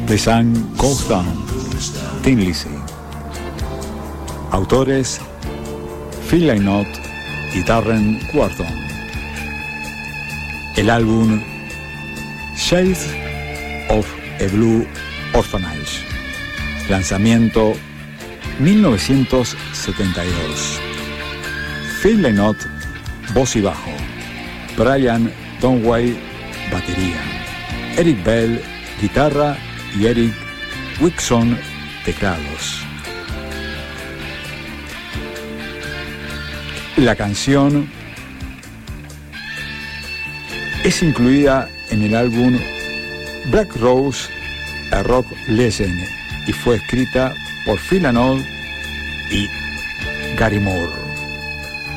The Sun Goes Down, Tin Lizzy. Autores: Phil Lynott y Darren Gordon. El álbum Shades of a Blue Orphanage. Lanzamiento 1972. Phil Lynott, voz y bajo. Brian Donway, batería. Eric Bell, guitarra, y Eric Wixon, teclados. La canción es incluida en el álbum Black Rose, A Rock Legend, y fue escrita por Phil Lynott y Gary Moore.